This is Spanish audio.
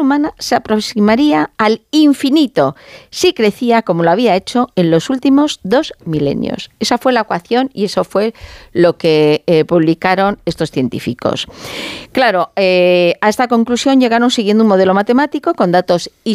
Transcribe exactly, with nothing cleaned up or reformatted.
humana se aproximaría al infinito si crecía como lo había hecho en los últimos dos milenios. Esa fue la ecuación y eso fue lo que eh, publicaron estos científicos. Claro, eh, a esta conclusión llegaron siguiendo un modelo matemático con datos